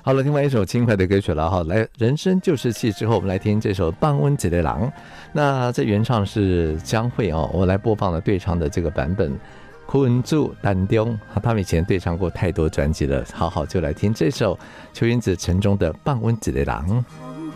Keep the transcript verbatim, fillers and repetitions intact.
好了，听完一首轻快的歌曲了哈，来人生就是戏之后，我们来听这首《放温几类郎》。那这原唱是江蕙哦，我来播放了对唱的这个版本。昆柱丹丢，他们以前对唱过太多专辑了，好好就来听这首邱云子陈中的《放温几类郎》。